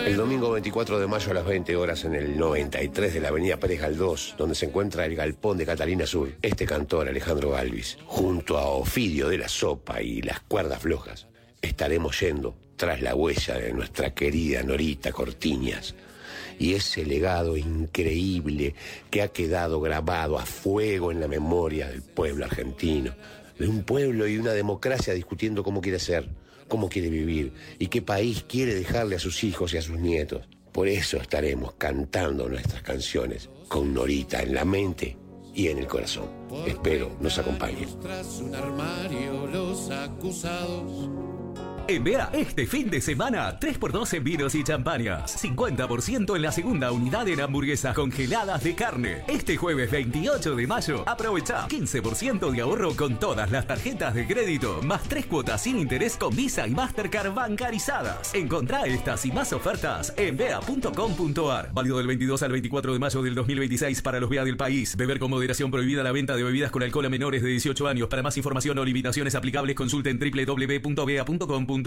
El domingo 24 de mayo a las 20 horas en el 93 de la avenida Pérez Galdós, donde se encuentra el galpón de Catalina Sur, este cantor Alejandro Galvis, junto a Ofidio de la Sopa y las Cuerdas Flojas, estaremos yendo tras la huella de nuestra querida Norita Cortiñas y ese legado increíble que ha quedado grabado a fuego en la memoria del pueblo argentino, de un pueblo y una democracia discutiendo cómo quiere ser, cómo quiere vivir y qué país quiere dejarle a sus hijos y a sus nietos. Por eso estaremos cantando nuestras canciones con Norita en la mente y en el corazón. Espero nos acompañen. Tras un armario los acusados. En Bea, este fin de semana, 3x2 en vinos y champañas. 50% en la segunda unidad en hamburguesas congeladas de carne. Este jueves 28 de mayo, aprovecha 15% de ahorro con todas las tarjetas de crédito, más 3 cuotas sin interés con Visa y Mastercard bancarizadas. Encontrá estas y más ofertas en bea.com.ar. Válido del 22 al 24 de mayo del 2026 para los Bea del país. Beber con moderación, prohibida la venta de bebidas con alcohol a menores de 18 años. Para más información o limitaciones aplicables, consulten www.bea.com.ar.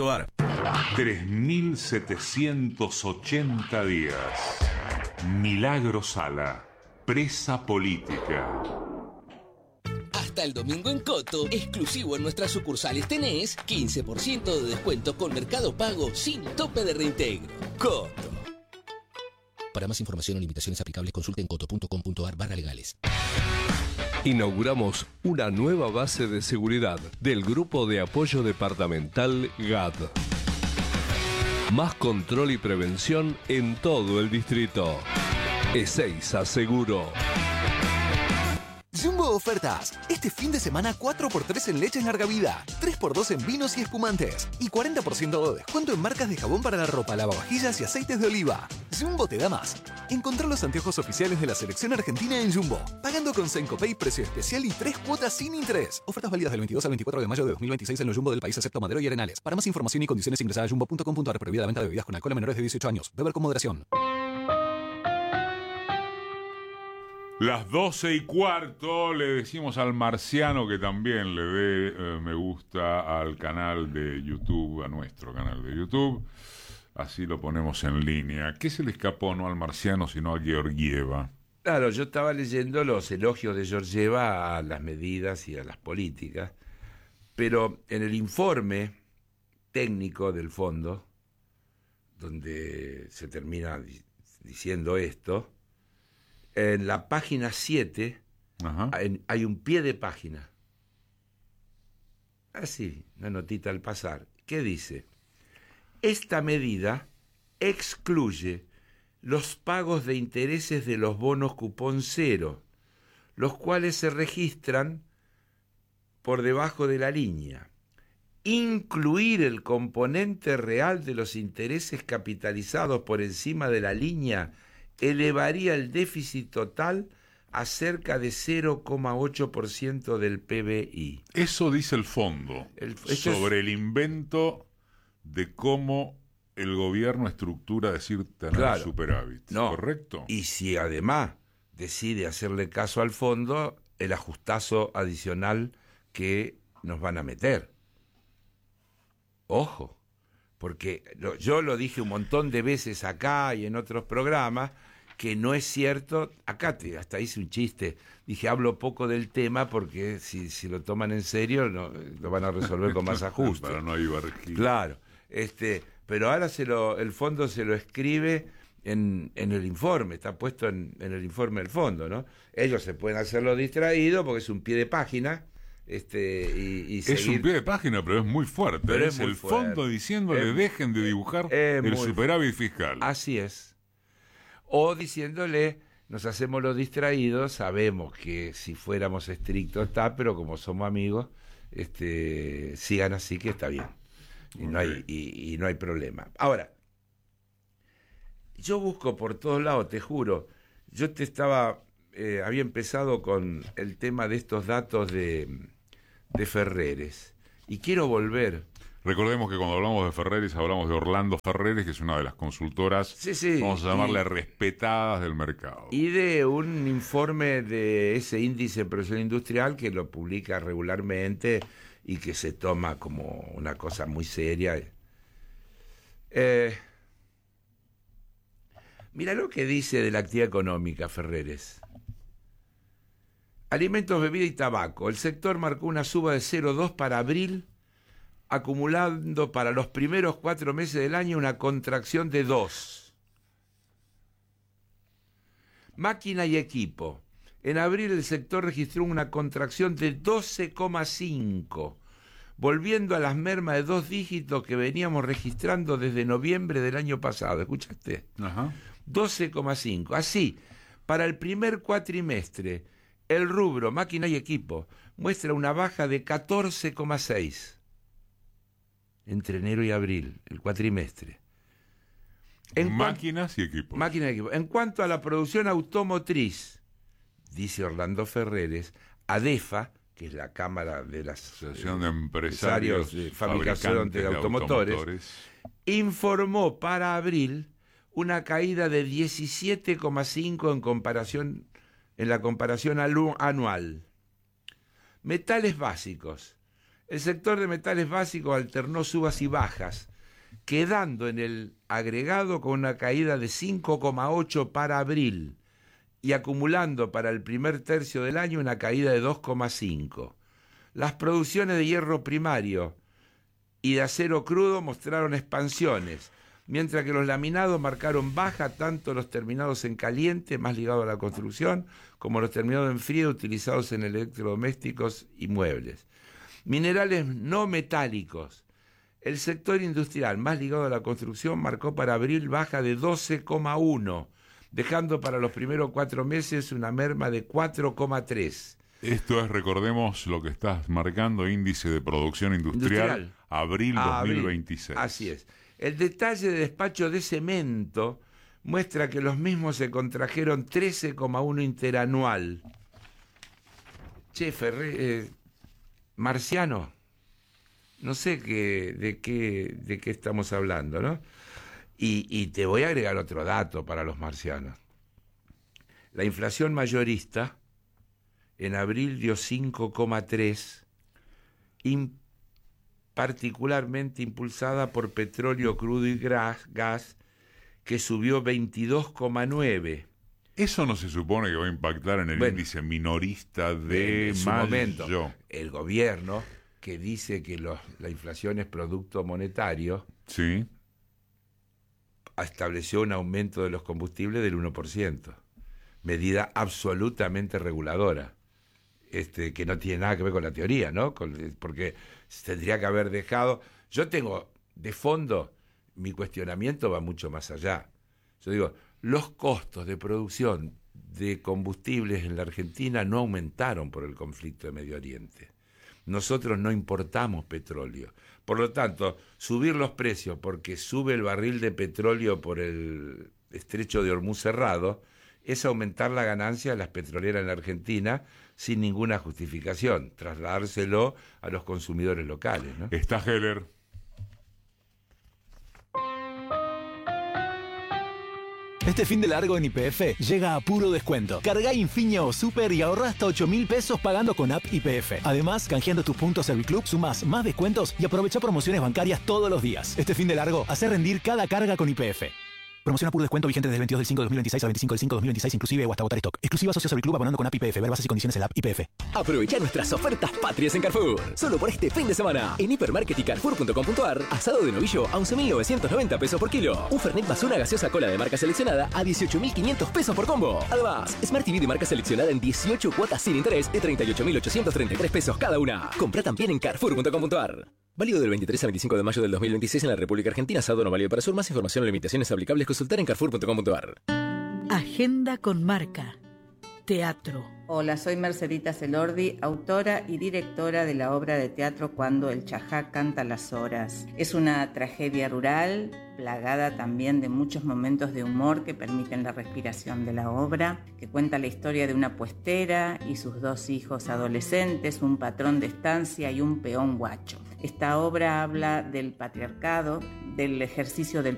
3.780 días. Milagro Sala, presa política. Hasta el domingo en Coto, exclusivo en nuestras sucursales tenés 15% de descuento con Mercado Pago sin tope de reintegro. Coto. Para más información o limitaciones aplicables, consulten coto.com.ar/legales. Inauguramos una nueva base de seguridad del Grupo de Apoyo Departamental GAD. Más control y prevención en todo el distrito. Ezeiza Seguro. Jumbo Ofertas. Este fin de semana 4x3 en leches larga vida, 3x2 en vinos y espumantes y 40% de descuento en marcas de jabón para la ropa, lavavajillas y aceites de oliva. Jumbo te da más. Encontrá los anteojos oficiales de la selección argentina en Jumbo, pagando con Sencopay, precio especial y 3 cuotas sin interés. Ofertas válidas del 22 al 24 de mayo de 2026 en los Jumbo del país excepto Madero y Arenales. Para más información y condiciones ingresá a jumbo.com.ar. Prohibida la venta de bebidas con alcohol a menores de 18 años. Beber con moderación. Las 12:15 le decimos al marciano que también le dé me gusta al canal de YouTube, a nuestro canal de YouTube. Así lo ponemos en línea. ¿Qué se le escapó no al marciano sino a Georgieva? Claro, yo estaba leyendo los elogios de Georgieva a las medidas y a las políticas, pero en el informe técnico del fondo, donde se termina diciendo esto, en la página 7 hay un pie de página. Así, una notita al pasar. ¿Qué dice? Esta medida excluye los pagos de intereses de los bonos cupón cero, los cuales se registran por debajo de la línea. Incluir el componente real de los intereses capitalizados por encima de la línea elevaría el déficit total a cerca de 0,8% del PBI. Eso dice el fondo sobre el invento de cómo el gobierno estructura decir tener superávit. No. ¿Correcto? Y si además decide hacerle caso al fondo, el ajustazo adicional que nos van a meter. Ojo. Porque yo lo dije un montón de veces acá y en otros programas, que no es cierto. Acá hasta hice un chiste, dije hablo poco del tema porque si lo toman en serio lo van a resolver con más ajustes. Para no ibarquir. Claro, pero ahora el fondo se lo escribe en el informe, está puesto en el informe del fondo, ¿no? Ellos se pueden hacerlo distraídos porque es un pie de página. Y es seguir. un pie de página, pero es muy fuerte. Pero es el fondo diciéndole dejen de dibujar el superávit fiscal. Así es. O diciéndole, nos hacemos los distraídos, sabemos que si fuéramos estrictos está, pero como somos amigos, sigan así que está bien. Y no hay problema. Ahora, yo busco por todos lados, te juro, yo había empezado con el tema de estos datos de Ferreres y quiero volver. Recordemos que cuando hablamos de Ferreres hablamos de Orlando Ferreres, que es una de las consultoras, vamos a llamarle respetadas del mercado. Y de un informe de ese índice de producción industrial que lo publica regularmente y que se toma como una cosa muy seria. Mirá lo que dice de la actividad económica, Ferreres. Alimentos, bebida y tabaco. El sector marcó una suba de 0,2 para abril, acumulando para los primeros 4 meses del año una contracción de 2. Máquina y equipo. En abril el sector registró una contracción de 12,5, volviendo a las mermas de 2 dígitos que veníamos registrando desde noviembre del año pasado. ¿Escuchaste? Ajá. 12,5. Así, para el primer cuatrimestre, el rubro máquina y equipo muestra una baja de 14,6 entre enero y abril, el cuatrimestre. Máquinas y equipos. Máquinas y equipos. En cuanto a la producción automotriz, dice Orlando Ferreres, ADEFA, que es la Cámara de la Asociación de Empresarios de Fabricación de Automotores, informó para abril una caída de 17,5 en la comparación anual. Metales básicos. El sector de metales básicos alternó subas y bajas, quedando en el agregado con una caída de 5,8 para abril y acumulando para el primer tercio del año una caída de 2,5. Las producciones de hierro primario y de acero crudo mostraron expansiones, mientras que los laminados marcaron baja, tanto los terminados en caliente, más ligados a la construcción, como los terminados en frío utilizados en electrodomésticos y muebles. Minerales no metálicos. El sector industrial, más ligado a la construcción, marcó para abril baja de 12,1, dejando para los primeros 4 meses una merma de 4,3. Esto es, recordemos lo que estás marcando, índice de producción industrial. Abril 2026. Así es. El detalle de despacho de cemento muestra que los mismos se contrajeron 13,1 interanual. Che, Marciano, no sé de qué estamos hablando, ¿no? Y te voy a agregar otro dato para los marcianos. La inflación mayorista en abril dio 5,3, particularmente impulsada por petróleo crudo y gas, que subió 22,9. ¿Eso no se supone que va a impactar en el índice minorista de su mayo? Momento, el gobierno, que dice que la inflación es producto monetario, sí, estableció un aumento de los combustibles del 1%, medida absolutamente reguladora, que no tiene nada que ver con la teoría, ¿no? Porque tendría que haber dejado... Yo tengo, de fondo, mi cuestionamiento va mucho más allá. Yo digo, los costos de producción de combustibles en la Argentina no aumentaron por el conflicto de Medio Oriente. Nosotros no importamos petróleo. Por lo tanto, subir los precios porque sube el barril de petróleo por el estrecho de Hormuz cerrado es aumentar la ganancia de las petroleras en la Argentina sin ninguna justificación, trasladárselo a los consumidores locales, ¿no? Está Heller. Este fin de largo en YPF llega a puro descuento. Cargá Infinia o Super y ahorrá hasta 8.000 pesos pagando con app YPF. Además, canjeando tus puntos Serviclub, sumás más descuentos y aprovecha promociones bancarias todos los días. Este fin de largo, hace rendir cada carga con YPF. Promoción a puro descuento vigente desde el 22 del 5 de 2026 al 25 del 5 de 2026 inclusive o hasta agotar stock. Exclusiva socio Serviclub abonando con app YPF. Ver bases y condiciones en la app YPF. Aprovecha nuestras ofertas patrias en Carrefour. Solo por este fin de semana. En Hipermarket y Carrefour.com.ar, asado de novillo a 11.990 pesos por kilo. Un Fernet más una gaseosa cola de marca seleccionada a 18.500 pesos por combo. Además, Smart TV de marca seleccionada en 18 cuotas sin interés de 38.833 pesos cada una. Compra también en Carrefour.com.ar. Válido del 23 al 25 de mayo del 2026 en la República Argentina. Asado no válido para sur. Más información o limitaciones aplicables consultar en Carrefour.com.ar. Agenda con marca. Teatro. Hola, soy Mercedita Celordi, autora y directora de la obra de teatro Cuando el Chajá canta las horas. Es una tragedia rural, plagada también de muchos momentos de humor que permiten la respiración de la obra, que cuenta la historia de una puestera y sus 2 hijos adolescentes, un patrón de estancia y un peón guacho. Esta obra habla del patriarcado, del ejercicio del